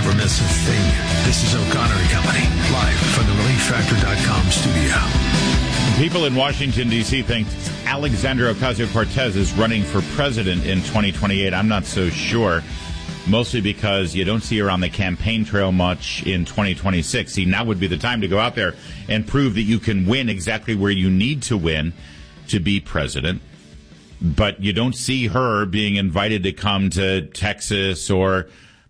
ever miss a thing? This is O'Connor and Company, live from the ReliefFactor.com studio. People in Washington, D.C. think Alexandria Ocasio-Cortez is running for president in 2028. I'm not so sure, mostly because you don't see her on the campaign trail much in 2026. See, now would be the time to go out there and prove that you can win exactly where you need to win to be president. But you don't see her being invited to come to Texas or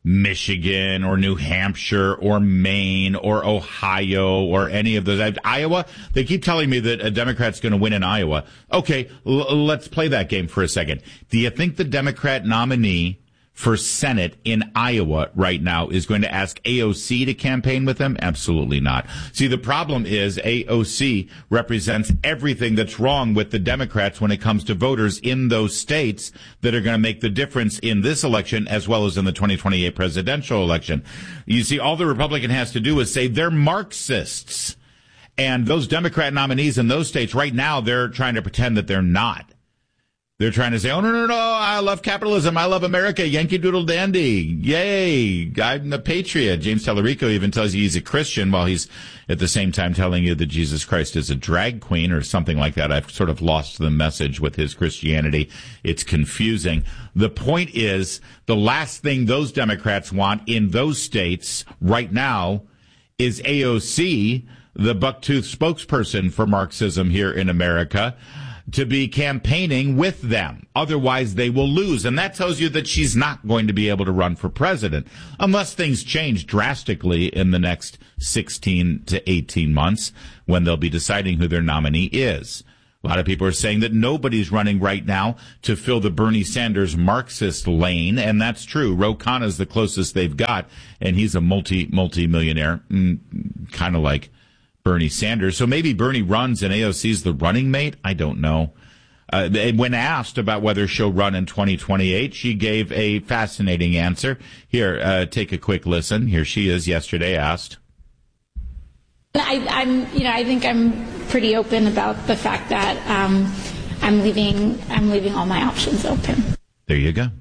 Michigan or New Hampshire or Maine or Ohio or any of those. Iowa, they keep telling me that a Democrat's going to win in Iowa. Okay, let's play that game for a second. Do you think the Democrat nominee for Senate in Iowa right now is going to ask AOC to campaign with him? Absolutely not. See, the problem is AOC represents everything that's wrong with the Democrats when it comes to voters in those states that are going to make the difference in this election as well as in the 2028 presidential election. You see, all the Republican has to do is say they're Marxists. And those Democrat nominees in those states right now, they're trying to pretend that they're not. They're trying to say, oh, no, I love capitalism. I love America. Yankee Doodle Dandy. Yay. I'm a patriot. James Tallarico even tells you he's a Christian while he's at the same time telling you that Jesus Christ is a drag queen or something like that. I've sort of lost the message with his Christianity. It's confusing. The point is, the last thing those Democrats want in those states right now is AOC, the bucktooth spokesperson for Marxism here in America, to be campaigning with them. Otherwise, they will lose. And that tells you that she's not going to be able to run for president unless things change drastically in the next 16 to 18 months when they'll be deciding who their nominee is. A lot of people are saying that nobody's running right now to fill the Bernie Sanders Marxist lane, and that's true. Ro Khanna is the closest they've got, and he's a multi-millionaire, kind of like Bernie Sanders. So maybe Bernie runs and AOC's the running mate. I don't know. When asked about whether she'll run in 2028, she gave a fascinating answer. Here, take a quick listen. Here she is yesterday asked. I think I'm pretty open about the fact that I'm leaving all my options open. There you go.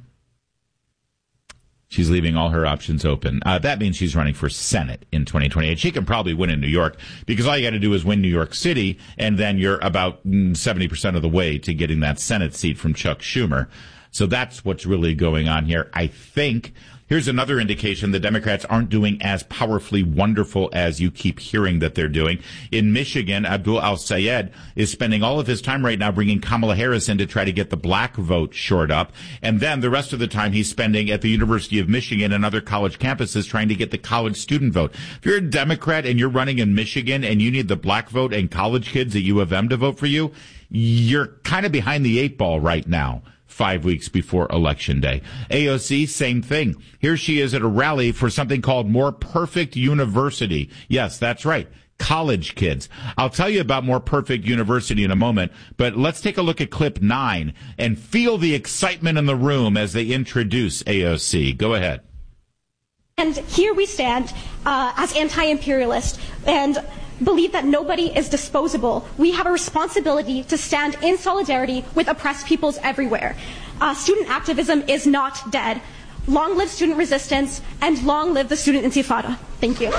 She's leaving all her options open. That means she's running for Senate in 2028. She can probably win in New York because all you got to do is win New York City, and then you're about 70% of the way to getting that Senate seat from Chuck Schumer. So that's what's really going on here. I think here's another indication the Democrats aren't doing as powerfully wonderful as you keep hearing that they're doing. In Michigan, Abdul Al-Sayed is spending all of his time right now bringing Kamala Harris in to try to get the black vote shored up. And then the rest of the time he's spending at the University of Michigan and other college campuses trying to get the college student vote. If you're a Democrat and you're running in Michigan and you need the black vote and college kids at U of M to vote for you, you're kind of behind the eight ball right now. 5 weeks before Election Day. AOC, same thing. Here she is at a rally for something called More Perfect University. Yes, that's right. College kids. I'll tell you about More Perfect University in a moment, but let's take a look at clip 9 and feel the excitement in the room as they introduce AOC. Go ahead. And here we stand as anti-imperialist and believe that nobody is disposable. We have a responsibility to stand in solidarity with oppressed peoples everywhere. Student activism is not dead. Long live student resistance, and long live the student intifada. Thank you.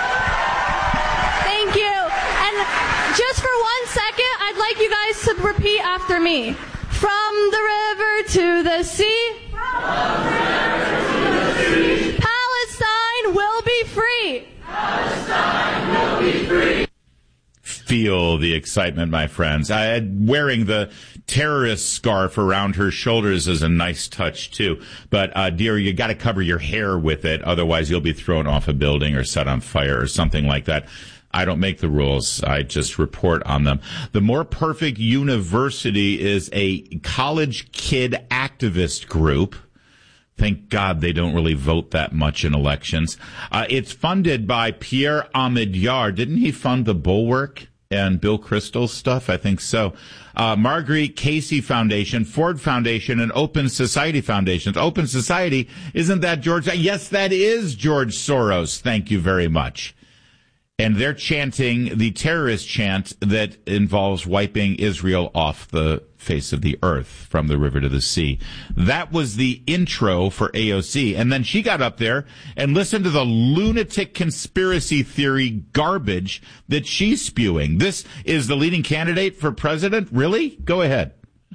Thank you. And just for 1 second, I'd like you guys to repeat after me. From the river to the sea. From the river to the sea. Palestine will be free. Palestine will be free. Feel the excitement, my friends. Wearing the terrorist scarf around her shoulders is a nice touch, too. But, dear, you got to cover your hair with it. Otherwise, you'll be thrown off a building or set on fire or something like that. I don't make the rules. I just report on them. The More Perfect University is a college kid activist group. Thank God they don't really vote that much in elections. It's funded by Pierre Omidyar. Didn't he fund the Bulwark and Bill Kristol's stuff? I think so. Marguerite Casey Foundation, Ford Foundation, and Open Society Foundations. Open Society, isn't that George? Yes, that is George Soros. Thank you very much. And they're chanting the terrorist chant that involves wiping Israel off the face of the earth, from the river to the sea. That was the intro for AOC. And then she got up there and listened to the lunatic conspiracy theory garbage that she's spewing. This is the leading candidate for president? Really? Go ahead.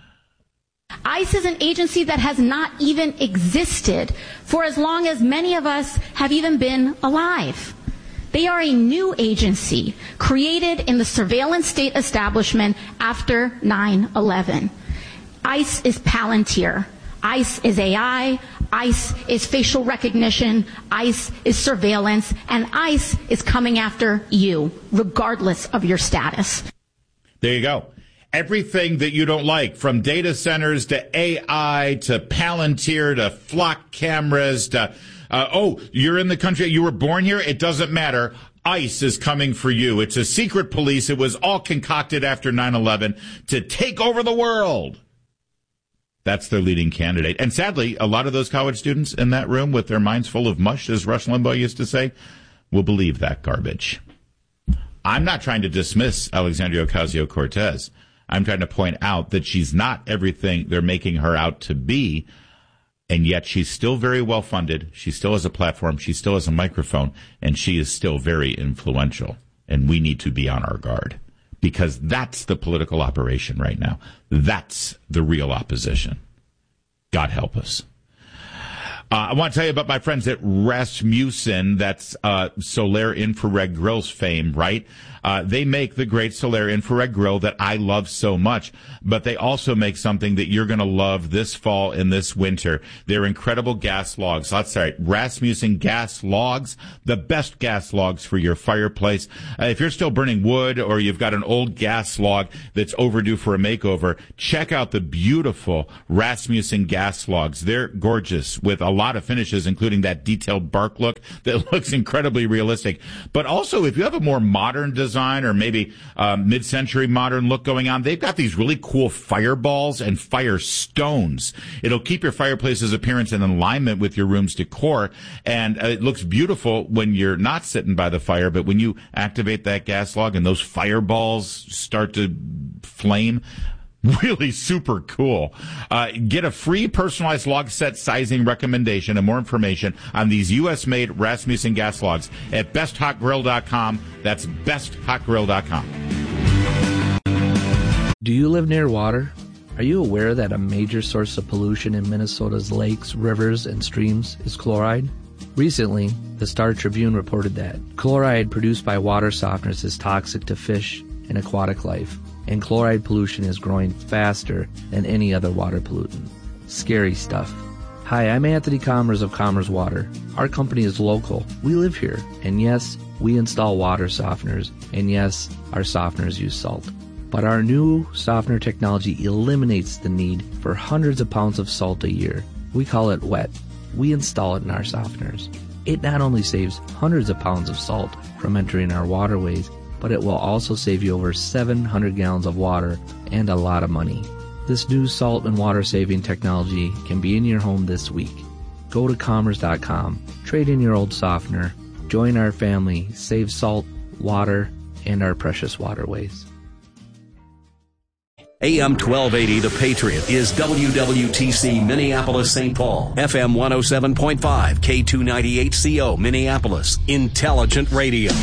ICE is an agency that has not even existed for as long as many of us have even been alive. They are a new agency created in the surveillance state establishment after 9/11. ICE is Palantir. ICE is AI. ICE is facial recognition. ICE is surveillance. And ICE is coming after you, regardless of your status. There you go. Everything that you don't like, from data centers to AI to Palantir to flock cameras to, you're in the country, you were born here, it doesn't matter. ICE is coming for you. It's a secret police. It was all concocted after 9/11 to take over the world. That's their leading candidate. And sadly, a lot of those college students in that room with their minds full of mush, as Rush Limbaugh used to say, will believe that garbage. I'm not trying to dismiss Alexandria Ocasio-Cortez. I'm trying to point out that she's not everything they're making her out to be, and yet she's still very well funded. She still has a platform. She still has a microphone, and she is still very influential. And we need to be on our guard, because that's the political operation right now. That's the real opposition. God help us. I want to tell you about my friends at Rasmussen. That's Solaire Infrared Grills fame, right? They make the great Solaire Infrared Grill that I love so much, but they also make something that you're going to love this fall and this winter. They're incredible gas logs. That's right, Rasmussen gas logs, the best gas logs for your fireplace. If you're still burning wood or you've got an old gas log that's overdue for a makeover, check out the beautiful Rasmussen gas logs. They're gorgeous with a lot of finishes, including that detailed bark look that looks incredibly realistic. But also, if you have a more modern design or maybe mid-century modern look going on, they've got these really cool fireballs and fire stones. It'll keep your fireplace's appearance in alignment with your room's decor, and it looks beautiful when you're not sitting by the fire, but when you activate that gas log and those fireballs start to flame, really super cool. Get a free personalized log set sizing recommendation and more information on these U.S.-made Rasmussen gas logs at besthotgrill.com. That's besthotgrill.com. Do you live near water? Are you aware that a major source of pollution in Minnesota's lakes, rivers, and streams is chloride? Recently, the Star Tribune reported that chloride produced by water softeners is toxic to fish and aquatic life, and chloride pollution is growing faster than any other water pollutant. Scary stuff. Hi, I'm Anthony Commerce of Commerce Water. Our company is local. We live here. And yes, we install water softeners. And yes, our softeners use salt. But our new softener technology eliminates the need for hundreds of pounds of salt a year. We call it WET. We install it in our softeners. It not only saves hundreds of pounds of salt from entering our waterways, but it will also save you over 700 gallons of water and a lot of money. This new salt and water saving technology can be in your home this week. Go to commerce.com, trade in your old softener, join our family, save salt, water, and our precious waterways. AM 1280, The Patriot, is WWTC Minneapolis, St. Paul. FM 107.5, K298CO, Minneapolis. Intelligent radio.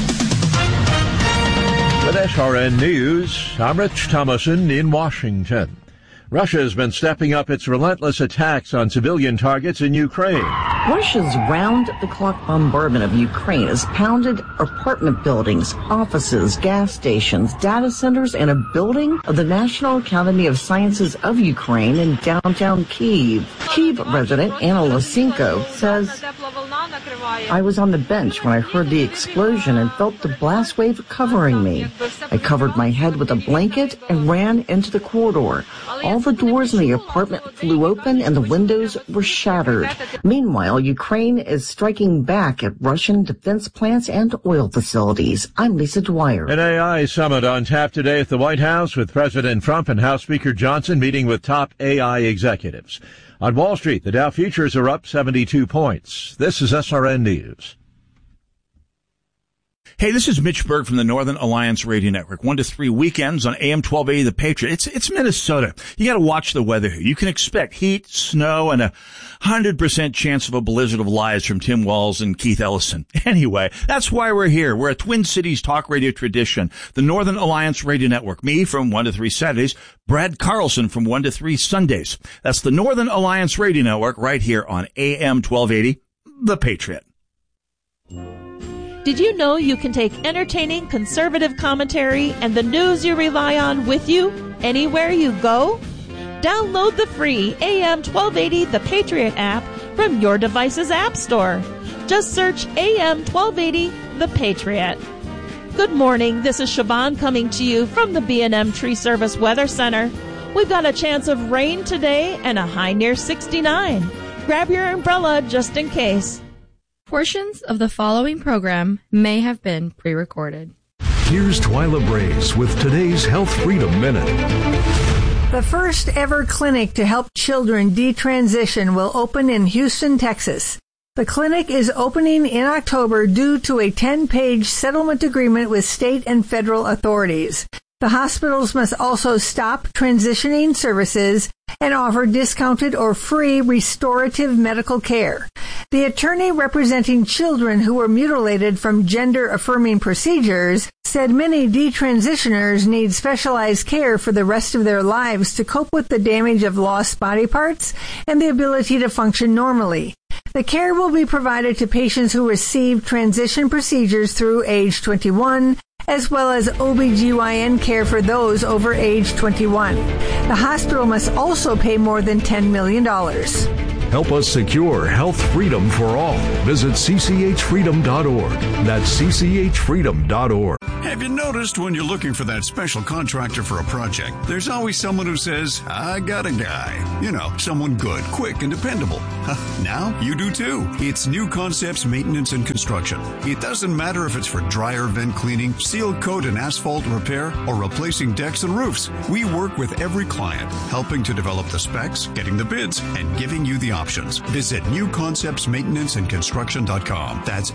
With SRN News, I'm Rich Thomason in Washington. Russia has been stepping up its relentless attacks on civilian targets in Ukraine. Russia's round-the-clock bombardment of Ukraine has pounded apartment buildings, offices, gas stations, data centers, and a building of the National Academy of Sciences of Ukraine in downtown Kyiv. Kyiv resident Anna Losenko says, I was on the bench when I heard the explosion and felt the blast wave covering me. I covered my head with a blanket and ran into the corridor. All the doors in the apartment flew open and the windows were shattered. Meanwhile, Ukraine is striking back at Russian defense plants and oil facilities. I'm Lisa Dwyer. An AI summit on tap today at the White House with President Trump and House Speaker Johnson meeting with top AI executives. On Wall Street, the Dow futures are up 72 points. This is SRN News. Hey, this is Mitch Berg from the Northern Alliance Radio Network. 1 to 3 weekends on AM 1280 The Patriot. It's Minnesota. You got to watch the weather here. You can expect heat, snow, and 100% chance of a blizzard of lies from Tim Walz and Keith Ellison. Anyway, that's why we're here. We're a Twin Cities talk radio tradition. The Northern Alliance Radio Network. Me from 1 to 3 Saturdays. Brad Carlson from 1 to 3 Sundays. That's the Northern Alliance Radio Network right here on AM 1280 The Patriot. Did you know you can take entertaining conservative commentary and the news you rely on with you anywhere you go? Download the free AM 1280 The Patriot app from your device's app store. Just search AM 1280 The Patriot. Good morning. This is Siobhan coming to you from the B&M Tree Service Weather Center. We've got a chance of rain today and a high near 69. Grab your umbrella just in case. Portions of the following program may have been pre-recorded. Here's Twyla Brace with today's Health Freedom Minute. The first ever clinic to help children detransition will open in Houston, Texas. The clinic is opening in October due to a 10-page settlement agreement with state and federal authorities. The hospitals must also stop transitioning services and offer discounted or free restorative medical care. The attorney representing children who were mutilated from gender-affirming procedures said many detransitioners need specialized care for the rest of their lives to cope with the damage of lost body parts and the ability to function normally. The care will be provided to patients who receive transition procedures through age 21, as well as OBGYN care for those over age 21. The hospital must also pay more than $10 million. Help us secure health freedom for all. Visit cchfreedom.org. That's cchfreedom.org. Have you noticed when you're looking for that special contractor for a project, there's always someone who says, I got a guy. You know, someone good, quick, and dependable. Now you do too. It's New Concepts Maintenance and Construction. It doesn't matter if it's for dryer vent cleaning, seal coat and asphalt repair, or replacing decks and roofs. We work with every client, helping to develop the specs, getting the bids, and giving you the options. Visit newconceptsmaintenanceandconstruction.com. That's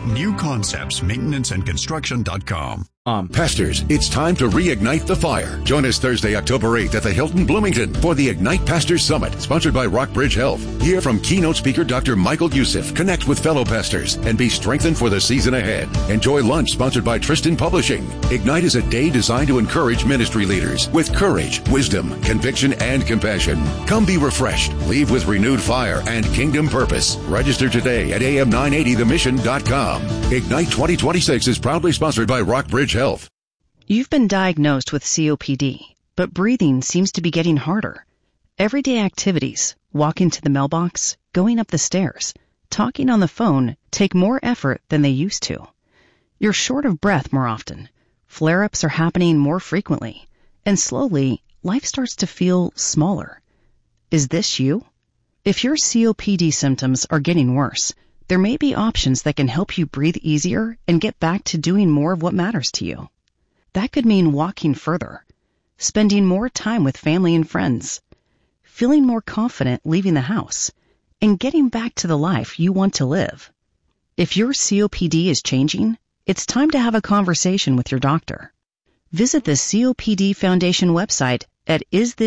newconceptsmaintenanceandconstruction.com. Pastors, it's time to reignite the fire. Join us Thursday, October 8th at the Hilton Bloomington for the Ignite Pastors Summit, sponsored by Rockbridge Health. Hear from keynote speaker Dr. Michael Youssef, connect with fellow pastors, and be strengthened for the season ahead. Enjoy lunch sponsored by Tristan Publishing. Ignite is a day designed to encourage ministry leaders with courage, wisdom, conviction, and compassion. Come be refreshed, leave with renewed fire and kingdom purpose. Register today at am980themission.com. Ignite 2026 is proudly sponsored by Rockbridge Health. You've been diagnosed with COPD, but breathing seems to be getting harder. Everyday activities, walking to the mailbox, going up the stairs, talking on the phone take more effort than they used to. You're short of breath more often. Flare-ups are happening more frequently. And slowly, life starts to feel smaller. Is this you? If your COPD symptoms are getting worse, there may be options that can help you breathe easier and get back to doing more of what matters to you. That could mean walking further, spending more time with family and friends, feeling more confident leaving the house, and getting back to the life you want to live. If your COPD is changing, it's time to have a conversation with your doctor. Visit the COPD Foundation website at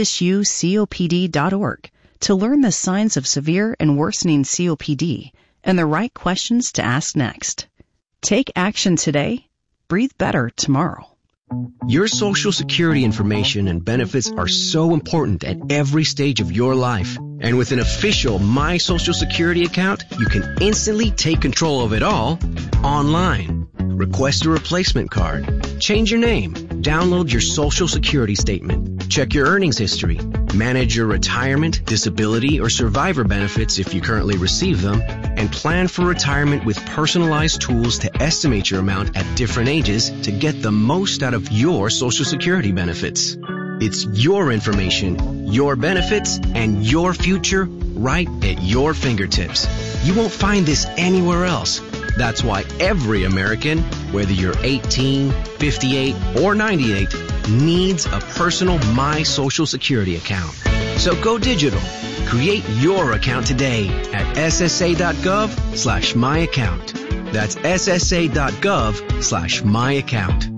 isthisyoucopd.org to learn the signs of severe and worsening COPD and the right questions to ask next. Take action today. Breathe better tomorrow. Your Social Security information and benefits are so important at every stage of your life. And with an official My Social Security account, you can instantly take control of it all online. Request a replacement card, change your name, download your Social Security statement, check your earnings history, manage your retirement, disability, or survivor benefits if you currently receive them, and plan for retirement with personalized tools to estimate your amount at different ages to get the most out of your Social Security benefits. It's your information, your benefits, and your future right at your fingertips. You won't find this anywhere else. That's why every American, whether you're 18, 58, or 98, needs a personal My Social Security account. So go digital. Create your account today at ssa.gov/myaccount. That's ssa.gov/myaccount.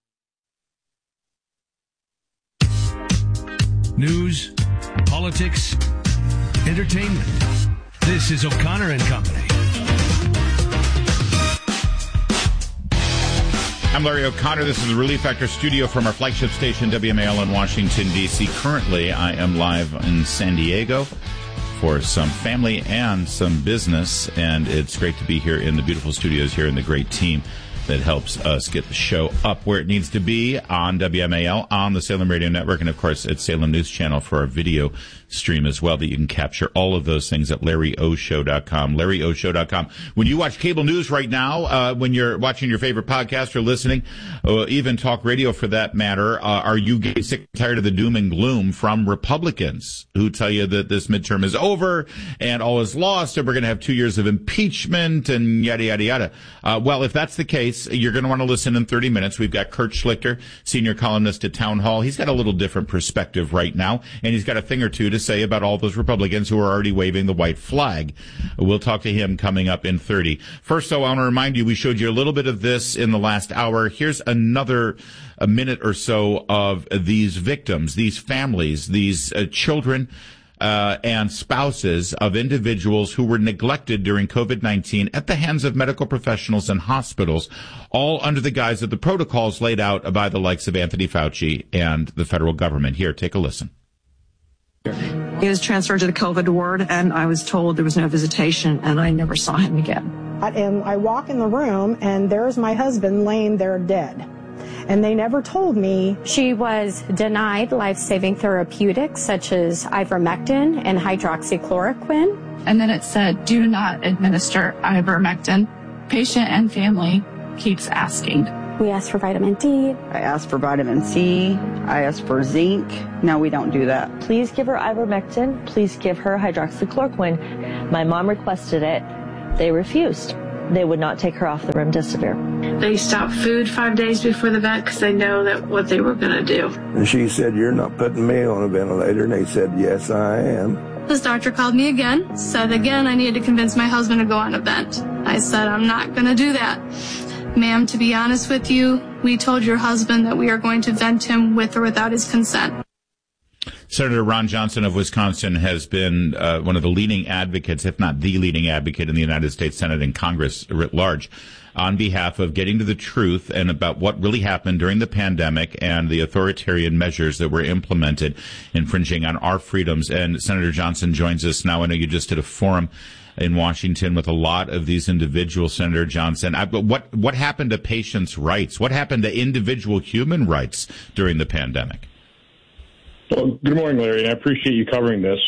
News, politics, entertainment. This is O'Connor and Company. I'm Larry O'Connor. This is the Relief Factor studio from our flagship station, WMAL in Washington, D.C. Currently, I am live in San Diego for some family and some business, and it's great to be here in the beautiful studios here and the great team that helps us get the show up where it needs to be on WMAL, on the Salem Radio Network, and, of course, at Salem News Channel for our video stream as well, that you can capture all of those things at LarryOShow.com, LarryOShow.com. When you watch cable news right now, when you're watching your favorite podcast or listening, or even talk radio for that matter, are you getting sick and tired of the doom and gloom from Republicans who tell you that this midterm is over and all is lost and we're going to have 2 years of impeachment and yada, yada, yada? Well, if that's the case, you're going to want to listen in 30 minutes. We've got Kurt Schlichter, senior columnist at Town Hall. He's got a little different perspective right now, and he's got a thing or two to say about all those Republicans who are already waving the white flag. We'll talk to him coming up in 30. First, though, I want to remind you, we showed you a little bit of this in the last hour. Here's a minute or so of these victims, these families, these children, and spouses of individuals who were neglected during COVID-19 at the hands of medical professionals and hospitals, all under the guise of the protocols laid out by the likes of Anthony Fauci and the federal government. Here, take a listen. He was transferred to the COVID ward, and I was told there was no visitation, and I never saw him again. And I walk in the room, and there's my husband laying there dead. And they never told me. She was denied life-saving therapeutics such as ivermectin and hydroxychloroquine. And then it said, do not administer ivermectin. Patient and family keeps asking. We asked for vitamin D. I asked for vitamin C. I asked for zinc. No, we don't do that. Please give her ivermectin. Please give her hydroxychloroquine. My mom requested it. They refused. They would not take her off the remdesivir. They stopped food 5 days before the vet because they know that what they were going to do. And she said, you're not putting me on a ventilator. And they said, yes, I am. This doctor called me again, said again I needed to convince my husband to go on a vent. I said, I'm not going to do that. Ma'am, to be honest with you, we told your husband that we are going to vent him with or without his consent. Senator Ron Johnson of Wisconsin has been one of the leading advocates, if not the leading advocate in the United States Senate and Congress writ large, on behalf of getting to the truth and about what really happened during the pandemic and the authoritarian measures that were implemented, infringing on our freedoms. And Senator Johnson joins us now. I know you just did a forum in Washington with a lot of these individuals, Senator Johnson. What happened to patients' rights? What happened to individual human rights during the pandemic? Well, good morning, Larry. I appreciate you covering this.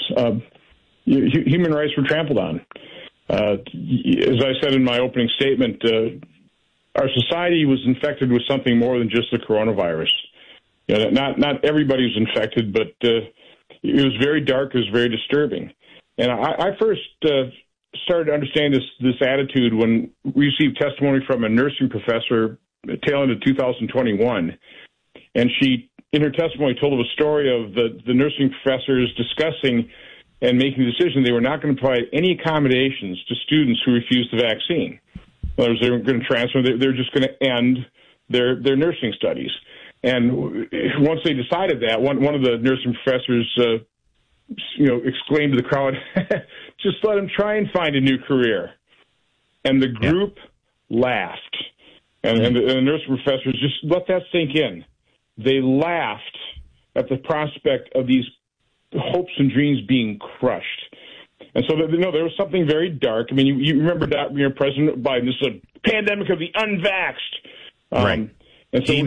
Human rights were trampled on. As I said in my opening statement, our society was infected with something more than just the coronavirus. You know, not everybody was infected, but it was very dark. It was very disturbing. And I first started to understand this attitude when we received testimony from a nursing professor tail end of 2021, and she, in her testimony, told of a story of the nursing professors discussing and making the decision they were not going to provide any accommodations to students who refused the vaccine. In other words, they weren't going to transfer. They're just going to end their nursing studies. And once they decided that, one of the nursing professors, exclaimed to the crowd, "Just let them try and find a new career." And the group laughed, and the nursing professors just let that sink in. They laughed at the prospect of these hopes and dreams being crushed. And so, there was something very dark. I mean, you remember that, President Biden, this is a pandemic of the unvaxxed. Right. And so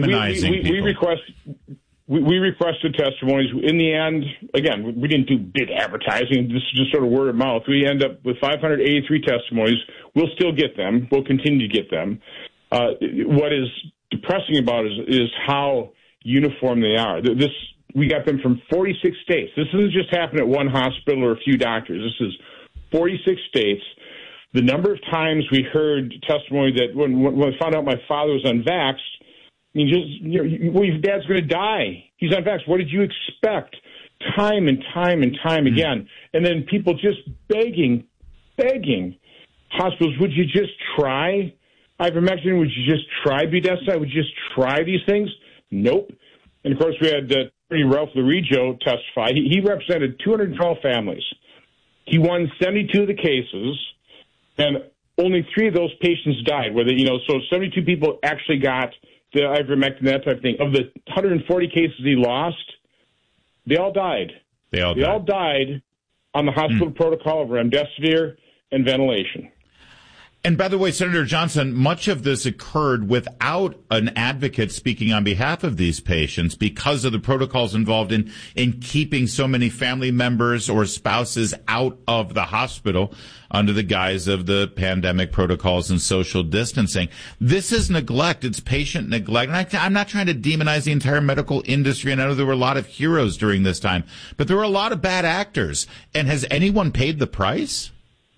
we requested testimonies. In the end, again, we didn't do big advertising. This is just sort of word of mouth. We end up with 583 testimonies. We'll still get them. We'll continue to get them. What is depressing about it is how uniform they are. We got them from 46 states. This doesn't just happen at one hospital or a few doctors. This is 46 states. The number of times we heard testimony that when I found out my father was unvaxxed, your dad's going to die. He's unvaxxed. What did you expect? Time and time and time again. And then people just begging hospitals, would you just try? ivermectin? Would you just try budesonide? Would you just try these things? Nope. And, of course, we had Attorney Ralph Lorigo testify. He represented 212 families. He won 72 of the cases, and only 3 of those patients died. So 72 people actually got the ivermectin, that type of thing. Of the 140 cases he lost, they all died. They all died on the hospital protocol of remdesivir and ventilation. And by the way, Senator Johnson, much of this occurred without an advocate speaking on behalf of these patients because of the protocols involved in keeping so many family members or spouses out of the hospital under the guise of the pandemic protocols and social distancing. This is neglect. It's patient neglect. And I'm not trying to demonize the entire medical industry. And I know there were a lot of heroes during this time, but there were a lot of bad actors. And has anyone paid the price?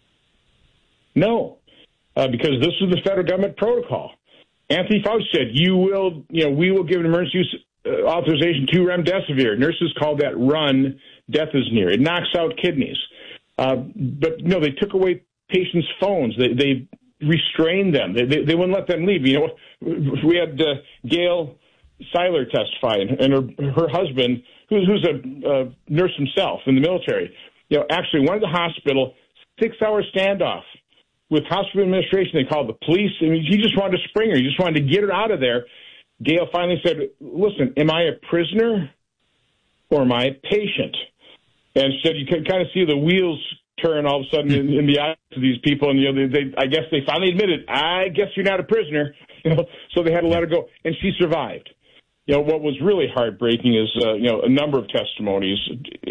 No. Because this is the federal government protocol. Anthony Fauci said, we will give an emergency use authorization to remdesivir. Nurses call that run, death is near. It knocks out kidneys. But no, they took away patients' phones. They restrained them. They wouldn't let them leave. We had Gail Seiler testify, and her husband, who's a nurse himself in the military, actually went to the hospital, 6-hour standoff with hospital administration. They called the police. I mean, he just wanted to spring her. He just wanted to get her out of there. Gail finally said, listen, am I a prisoner or am I a patient? And said you can kind of see the wheels turn all of a sudden in the eyes of these people. And, I guess they finally admitted, I guess you're not a prisoner. So they had to let her go. And she survived. What was really heartbreaking is, a number of testimonies,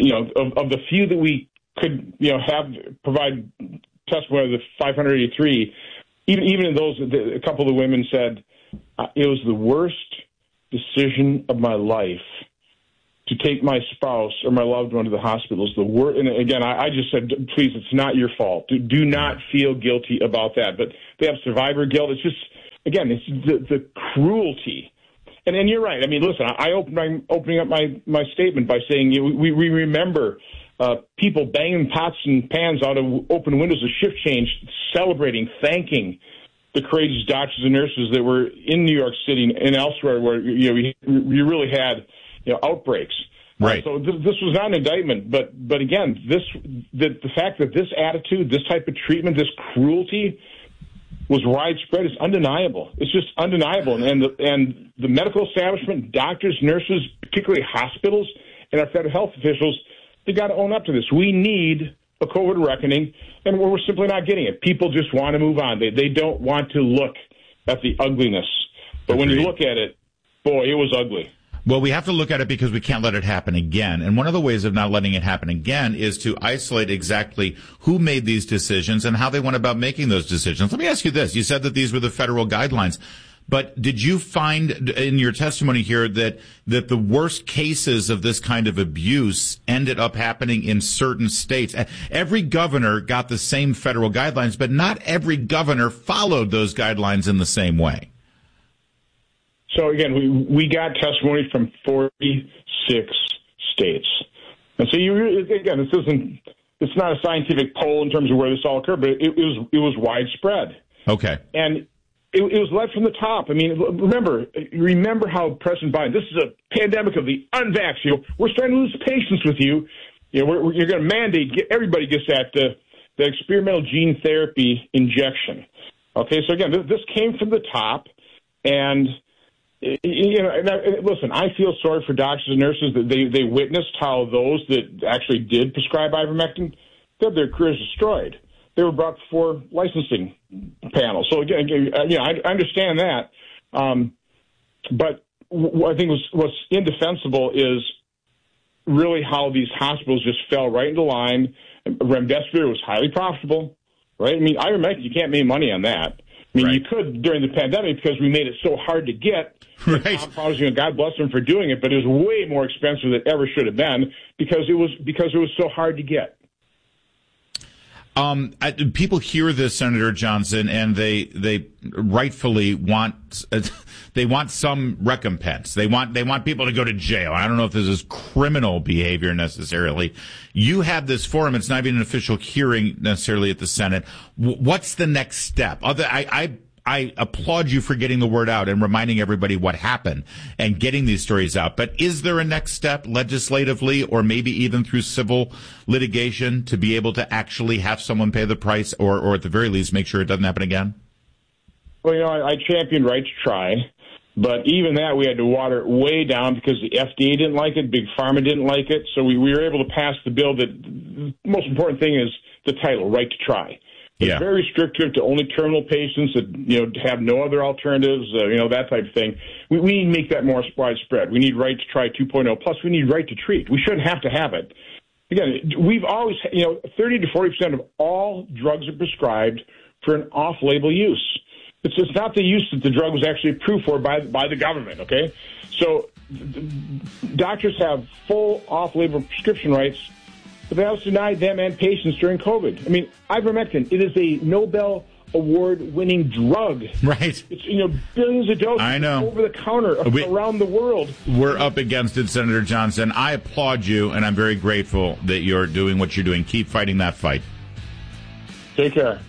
of the few that we could, provide testimony of the 583, even in those, a couple of the women said, it was the worst decision of my life to take my spouse or my loved one to the hospital. It's the worst. And again, I just said, please, it's not your fault. Do not feel guilty about that. But they have survivor guilt. It's just, again, it's the cruelty. And you're right. I mean, listen, I opening up my statement by saying we remember people banging pots and pans out of open windows of shift change, celebrating, thanking the courageous doctors and nurses that were in New York City and elsewhere where you really had outbreaks. Right. So this was not an indictment, but again, the fact that this attitude, this type of treatment, this cruelty was widespread is undeniable. It's just undeniable, and the medical establishment, doctors, nurses, particularly hospitals, and our federal health officials, they got to own up to this. We need a COVID reckoning, and we're simply not getting it. People just want to move on. They don't want to look at the ugliness. But when you look at it, boy, it was ugly. Well, we have to look at it because we can't let it happen again. And one of the ways of not letting it happen again is to isolate exactly who made these decisions and how they went about making those decisions. Let me ask you this. You said that these were the federal guidelines. But did you find in your testimony here that the worst cases of this kind of abuse ended up happening in certain states? Every governor got the same federal guidelines, but not every governor followed those guidelines in the same way. So, again, we got testimony from 46 states. And so, it's not a scientific poll in terms of where this all occurred, but it was widespread. Okay. And it was led from the top. I mean, remember how President Biden, this is a pandemic of the unvaccinated. We're starting to lose patience with you. You're going to mandate everybody gets that the experimental gene therapy injection. Okay, so again, this came from the top, and listen, I feel sorry for doctors and nurses that they witnessed how those that actually did prescribe ivermectin, had their careers destroyed. They were brought before licensing panels. So again, I understand that, but what I think what's indefensible is really how these hospitals just fell right into line. Remdesivir was highly profitable, right? I mean, ivermectin, you can't make money on that. I mean, you could during the pandemic because we made it so hard to get. Right. God bless them for doing it, but it was way more expensive than it ever should have been because it was so hard to get. People hear this, Senator Johnson, and they rightfully want some recompense. They want people to go to jail. I don't know if this is criminal behavior necessarily. You have this forum. It's not even an official hearing necessarily at the Senate. What's the next step? I applaud you for getting the word out and reminding everybody what happened and getting these stories out. But is there a next step legislatively or maybe even through civil litigation to be able to actually have someone pay the price or at the very least make sure it doesn't happen again? Well, I championed right to try. But even that, we had to water it way down because the FDA didn't like it, Big Pharma didn't like it. So we were able to pass the bill that the most important thing is the title, right to try. It's very restrictive to only terminal patients that, have no other alternatives, that type of thing. We need to make that more widespread. We need right to try 2.0. Plus, we need right to treat. We shouldn't have to have it. Again, we've always, 30 to 40% of all drugs are prescribed for an off-label use. It's not the use that the drug was actually approved for by the government, okay? So doctors have full off-label prescription rights, but they also denied them and patients during COVID. I mean, ivermectin, it is a Nobel Award-winning drug. Right. It's, billions of doses over the counter around the world. We're up against it, Senator Johnson. I applaud you, and I'm very grateful that you're doing what you're doing. Keep fighting that fight. Take care.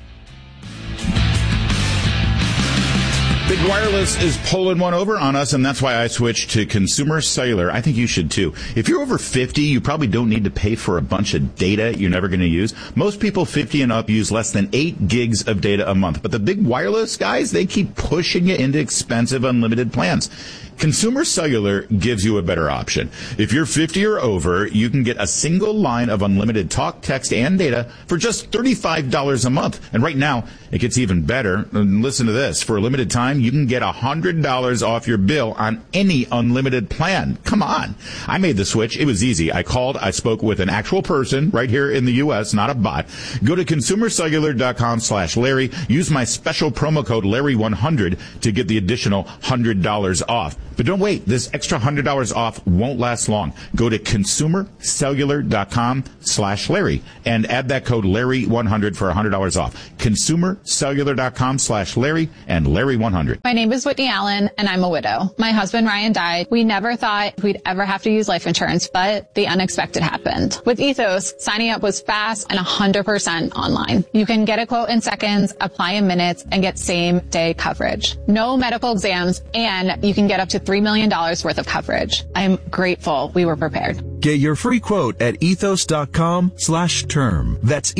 Big Wireless is pulling one over on us, and that's why I switched to Consumer Cellular. I think you should, too. If you're over 50, you probably don't need to pay for a bunch of data you're never going to use. Most people 50 and up use less than 8 gigs of data a month. But the Big Wireless guys, they keep pushing you into expensive unlimited plans. Consumer Cellular gives you a better option. If you're 50 or over, you can get a single line of unlimited talk, text, and data for just $35 a month. And right now, it gets even better. And listen to this. For a limited time, you can get $100 off your bill on any unlimited plan. Come on. I made the switch. It was easy. I spoke with an actual person right here in the U.S., not a bot. Go to consumercellular.com/Larry. Use my special promo code Larry100 to get the additional $100 off. But don't wait. This extra $100 off won't last long. Go to consumercellular.com/Larry and add that code Larry100 for $100 off. Consumercellular.com/Larry and Larry100. My name is Whitney Allen, and I'm a widow. My husband, Ryan, died. We never thought we'd ever have to use life insurance, but the unexpected happened. With Ethos, signing up was fast and 100% online. You can get a quote in seconds, apply in minutes, and get same-day coverage. No medical exams, and you can get up to $3 million worth of coverage. I'm grateful we were prepared. Get your free quote at ethos.com/term. That's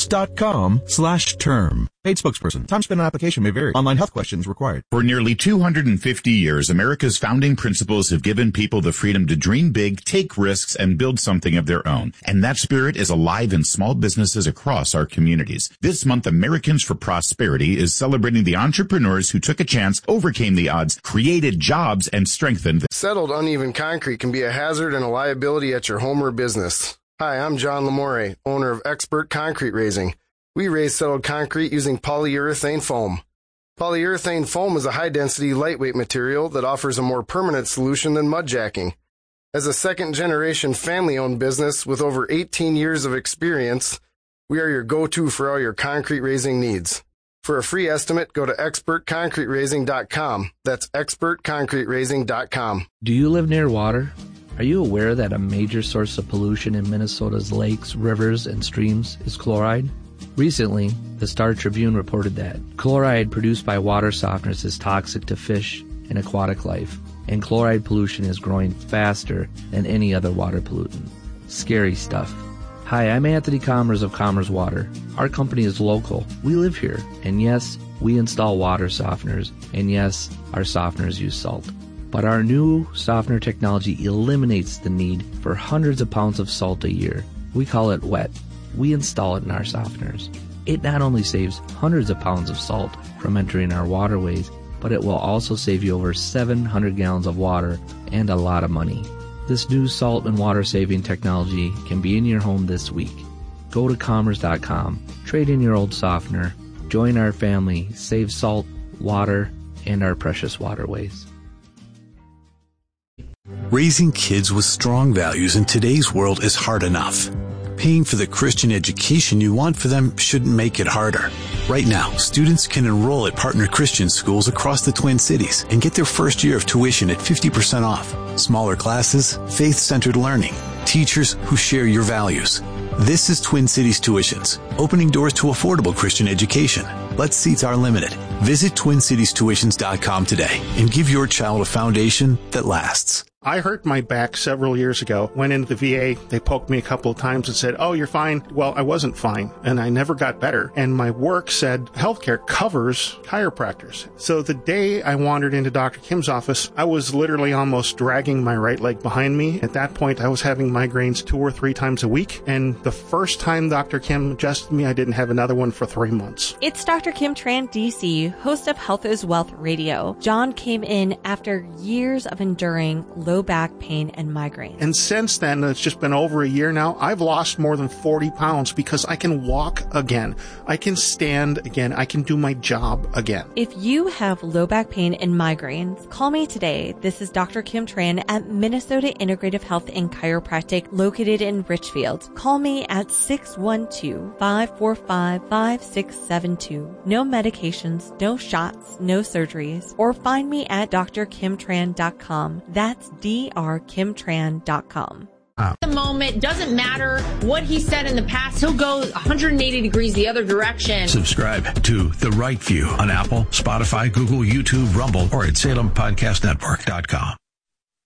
ethos.com/term. Paid spokesperson. Time spent on application may vary. Online health questions required. For nearly 250 years, America's founding principles have given people the freedom to dream big, take risks, and build something of their own. And that spirit is alive in small businesses across our communities. This month, Americans for Prosperity is celebrating the entrepreneurs who took a chance, overcame the odds, created jobs, and strengthened. Settled uneven concrete can be a hazard and a liability at your home or business. Hi, I'm John Lamore, owner of Expert Concrete Raising. We raise settled concrete using polyurethane foam. Polyurethane foam is a high-density, lightweight material that offers a more permanent solution than mud jacking. As a second-generation family-owned business with over 18 years of experience, we are your go-to for all your concrete raising needs. For a free estimate, go to expertconcreteraising.com. That's expertconcreteraising.com. Do you live near water? Are you aware that a major source of pollution in Minnesota's lakes, rivers, and streams is chloride? Recently, the Star Tribune reported that chloride produced by water softeners is toxic to fish and aquatic life, and chloride pollution is growing faster than any other water pollutant. Scary stuff. Hi, I'm Anthony Commerce of Commerce Water. Our company is local. We live here, and yes, we install water softeners, and yes, our softeners use salt. But our new softener technology eliminates the need for hundreds of pounds of salt a year. We call it WET. We install it in our softeners. It not only saves hundreds of pounds of salt from entering our waterways, but it will also save you over 700 gallons of water and a lot of money. This new salt and water saving technology can be in your home this week. Go to commerce.com, trade in your old softener, join our family, save salt, water, and our precious waterways. Raising kids with strong values in today's world is hard enough. Paying for the Christian education you want for them shouldn't make it harder. Right now, students can enroll at partner Christian schools across the Twin Cities and get their first year of tuition at 50% off. Smaller classes, faith-centered learning, teachers who share your values. This is Twin Cities Tuitions, opening doors to affordable Christian education. But seats are limited. Visit TwinCitiesTuitions.com today and give your child a foundation that lasts. I hurt my back several years ago. Went into the VA. They poked me a couple of times and said, "Oh, you're fine." Well, I wasn't fine, and I never got better. And my work said healthcare covers chiropractors. So the day I wandered into Dr. Kim's office, I was literally almost dragging my right leg behind me. At that point, I was having migraines 2 or 3 times a week. And the first time Dr. Kim adjusted me, I didn't have another one for 3 months. It's Dr. Kim Tran, DC, host of Health is Wealth Radio. John came in after years of enduring low back pain and migraine. And since then, it's just been over a year now, I've lost more than 40 pounds because I can walk again. I can stand again. I can do my job again. If you have low back pain and migraines, call me today. This is Dr. Kim Tran at Minnesota Integrative Health and Chiropractic located in Richfield. Call me at 612-545-5672. No medications, no shots, no surgeries. Or find me at drkimtran.com. That's drkimtran.com. The moment, doesn't matter what he said in the past, he'll go 180 degrees the other direction. Subscribe to The Right View on Apple, Spotify, Google, YouTube, Rumble, or at SalemPodcastNetwork.com.